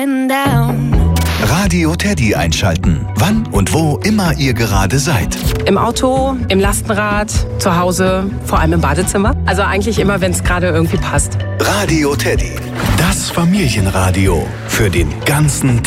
breaking down. Radio Teddy einschalten. Wann und wo immer ihr gerade seid. Im Auto, im Lastenrad, zu Hause, vor allem im Badezimmer. Also eigentlich immer, wenn es gerade irgendwie passt. Radio Teddy. Das Familienradio für den ganzen Tag.